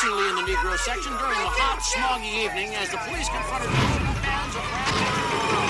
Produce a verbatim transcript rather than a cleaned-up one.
seemingly in the Negro section during the hot, smoggy evening as the police confronted the local bands of